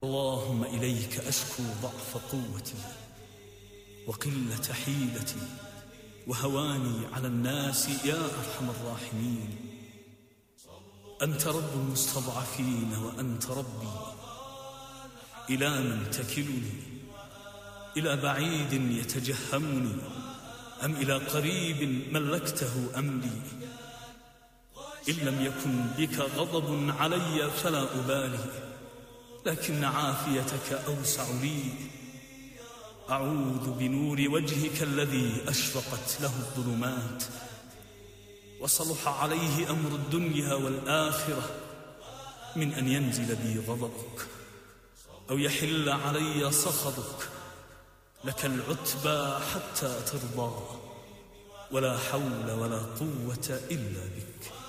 اللهم إليك أشكو ضعف قوتي وقلة حيلتي وهواني على الناس يا أرحم الراحمين. أنت رب المستضعفين وأنت ربي، إلى من تكلني؟ إلى بعيد يتجهمني أم إلى قريب ملكته أمري؟ إن لم يكن بك غضب علي فلا أبالي، لكن عافيتك أوسع لي. أعوذ بنور وجهك الذي أشرقت له الظلمات وصلح عليه أمر الدنيا والآخرة من أن ينزل بي غضبك أو يحل علي سخطك. لك العتبى حتى ترضى، ولا حول ولا قوة إلا بك.